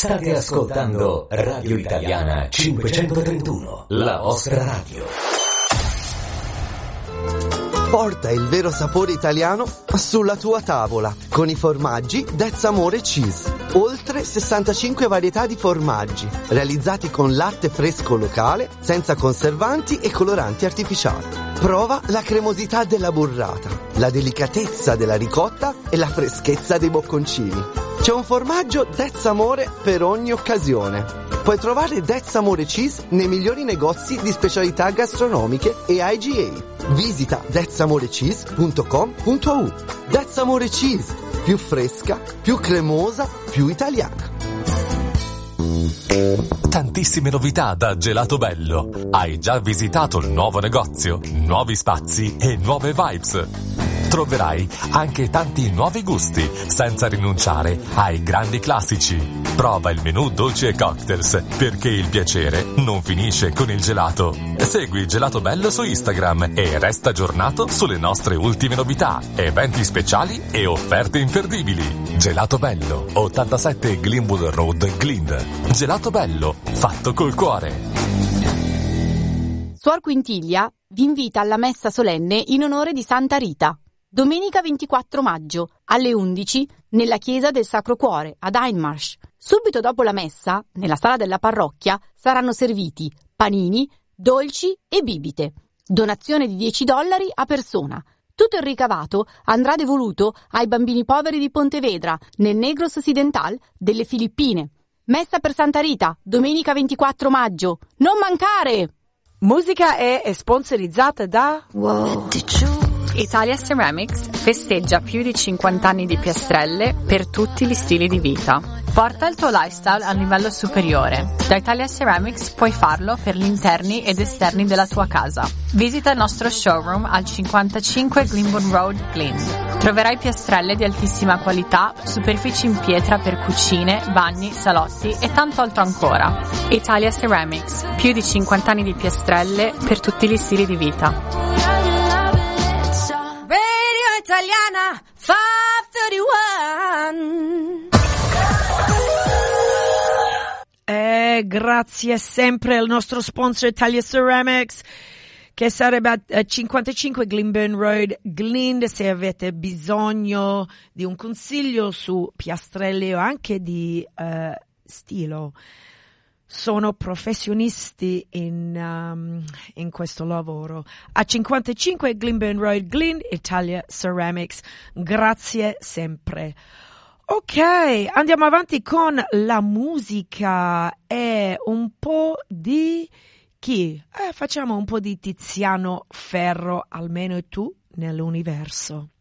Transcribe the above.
State ascoltando Radio Italiana 531, la vostra radio. Porta il vero sapore italiano sulla tua tavola con i formaggi That's Amore Cheese. Oltre 65 varietà di formaggi realizzati con latte fresco locale, senza conservanti e coloranti artificiali. Prova la cremosità della burrata, la delicatezza della ricotta e la freschezza dei bocconcini. C'è un formaggio That's Amore per ogni occasione. Puoi trovare That's Amore Cheese nei migliori negozi di specialità gastronomiche e IGA. Visita thatsamorecheese.com.au. That's Amore Cheese, più fresca, più cremosa, più italiana. Tantissime novità da Gelato Bello. Hai già visitato il nuovo negozio, nuovi spazi e nuove vibes? Troverai anche tanti nuovi gusti, senza rinunciare ai grandi classici. Prova il menù dolci e cocktails, perché il piacere non finisce con il gelato. Segui Gelato Bello su Instagram e resta aggiornato sulle nostre ultime novità, eventi speciali e offerte imperdibili. Gelato Bello, 87 Glenwood Road, Glynn. Gelato Bello, fatto col cuore. Suor Quintiglia vi invita alla messa solenne in onore di Santa Rita. Domenica 24 maggio, alle 11, nella chiesa del Sacro Cuore, ad Hindmarsh. Subito dopo la messa, nella sala della parrocchia, saranno serviti panini, dolci e bibite. Donazione di $10 a persona. Tutto il ricavato andrà devoluto ai bambini poveri di Pontevedra, nel Negros Occidental delle Filippine. Messa per Santa Rita, domenica 24 maggio. Non mancare! Musica è sponsorizzata da... Wow. Italia Ceramics festeggia più di 50 anni di piastrelle per tutti gli stili di vita. Porta il tuo lifestyle a livello superiore. Da Italia Ceramics puoi farlo per gli interni ed esterni della tua casa. Visita il nostro showroom al 55 Glenwood Road, Glynn. Troverai piastrelle di altissima qualità, superfici in pietra per cucine, bagni, salotti e tanto altro ancora. Italia Ceramics, più di 50 anni di piastrelle per tutti gli stili di vita. Italiana 531. Grazie sempre al nostro sponsor Italia Ceramics, che sarebbe a 55 Glenburn Road, Glynn. Se avete bisogno di un consiglio su piastrelle o anche di stilo, sono professionisti in questo lavoro. A 55 Glenburn Road, Glynn, Italia Ceramics. Grazie sempre. Ok, andiamo avanti con la musica e un po' di chi? Facciamo un po' di Tiziano Ferro, almeno tu nell'universo.